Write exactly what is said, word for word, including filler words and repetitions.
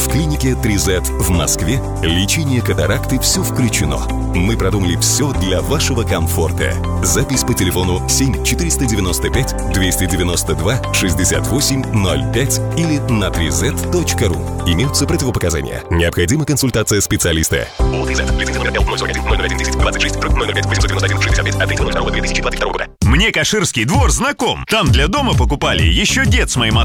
клинике три зет в Москве лечение катаракты все включено. Мы продумали все для вашего комфорта. Запись по телефону семь четыреста девяносто пять двести девяносто два шестьдесят восемь ноль пять или на три зет точка ру. Имеются противопоказания. Необходима консультация специалиста. Мне Каширский двор знаком. Там для дома покупали еще дед с моим отцом.